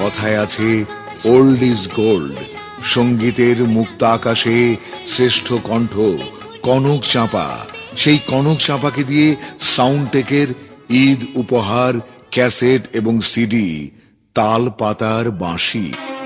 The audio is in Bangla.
কথায় আছে ওল্ড ইজ গোল্ড। সঙ্গীতের মুক্ত আকাশে শ্রেষ্ঠ কণ্ঠ কনক চাঁপা। সেই কনক চাঁপাকে দিয়ে সাউন্ডটেকের ঈদ উপহার ক্যাসেট এবং সিডি, তাল পাতার বাঁশি।